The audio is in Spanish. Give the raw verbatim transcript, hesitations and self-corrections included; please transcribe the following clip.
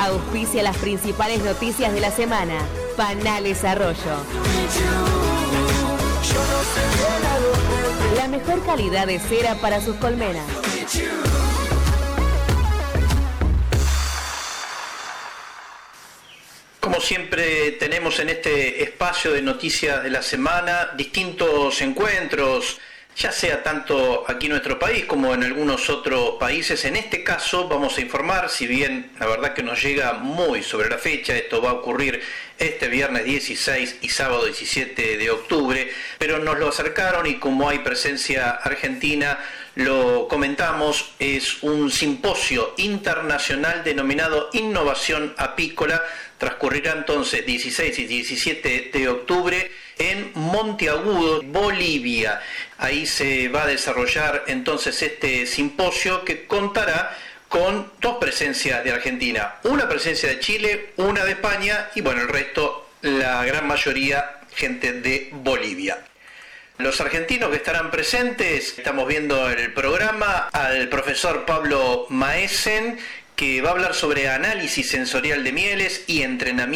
Auspicia las principales noticias de la semana. Panales Arroyo. La mejor calidad de cera para sus colmenas. Como siempre tenemos en este espacio de noticias de la semana distintos encuentros, ya sea tanto aquí en nuestro país como en algunos otros países. En este caso vamos a informar, si bien la verdad que nos llega muy sobre la fecha, esto va a ocurrir este viernes dieciséis y sábado diecisiete de octubre, pero nos lo acercaron y como hay presencia argentina, lo comentamos. Es un simposio internacional denominado Innovación Apícola. Transcurrirá entonces dieciséis y diecisiete de octubre en Monteagudo, Bolivia. Ahí se va a desarrollar entonces este simposio que contará con dos presencias de Argentina, una presencia de Chile, una de España y bueno, el resto, la gran mayoría, gente de Bolivia. Los argentinos que estarán presentes, estamos viendo el programa, al profesor Pablo Maesen, que va a hablar sobre análisis sensorial de mieles y entrenamiento